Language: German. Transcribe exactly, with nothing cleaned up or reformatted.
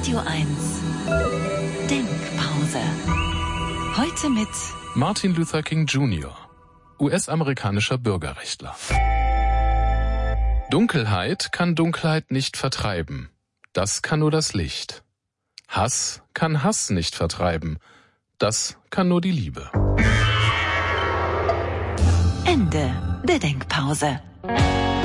Radio eins Denkpause. Heute mit Martin Luther King Junior, U S-amerikanischer Bürgerrechtler. Dunkelheit kann Dunkelheit nicht vertreiben. Das kann nur das Licht. Hass kann Hass nicht vertreiben. Das kann nur die Liebe. Ende der Denkpause.